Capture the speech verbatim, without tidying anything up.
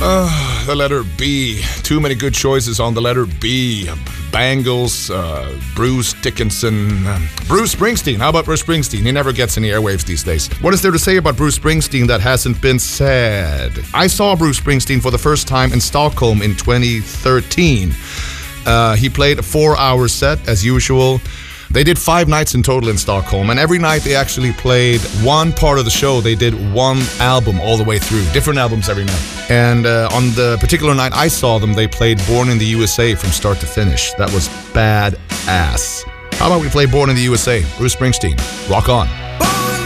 Uh, the letter B. Too many good choices on the letter B. Bangles, uh, Bruce Dickinson, uh, Bruce Springsteen. How about Bruce Springsteen? He never gets any airwaves these days. What is there to say about Bruce Springsteen that hasn't been said? I saw Bruce Springsteen for the first time in Stockholm in twenty thirteen. Uh, he played a four-hour set, as usual. They did five nights in total in Stockholm, and every night they actually played one part of the show. They did one album all the way through, different albums every night. And uh, on the particular night I saw them, they played Born in the U S A from start to finish. That was badass. How about we play Born in the U S A? Bruce Springsteen, rock on.